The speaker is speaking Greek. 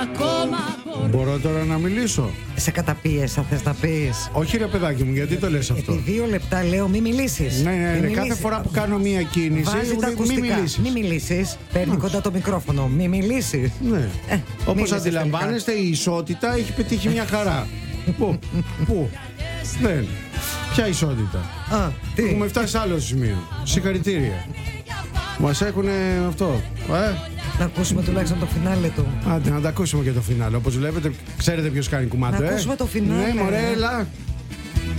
Μπορώ τώρα να μιλήσω? Σε καταπίεσα, θες να πεις? Όχι ρε παιδάκι μου, γιατί το λες αυτό? Επί 2 λεπτά λέω μη μιλήσεις. Ναι, κάθε φορά που κάνω μία κίνηση βάζει τα ακουστικά. Μη μιλήσεις. Παίρνει κοντά το μικρόφωνο. Μη μιλήσεις. Ναι. Όπως αντιλαμβάνεστε, η ισότητα έχει πετύχει μια χαρά. Πού? Δεν. Ποια ισότητα? Έχουμε φτάσει σε άλλο σημείο. Συγχαρητήρια. Μας έχουνε αυτό. Να ακούσουμε τουλάχιστον το φινάλε του. Άντε, να τα ακούσουμε και το φινάλε. Όπως βλέπετε, ξέρετε ποιος κάνει κουμάντο. Να ακούσουμε το φινάλε. Ναι, μωρέ, έλα.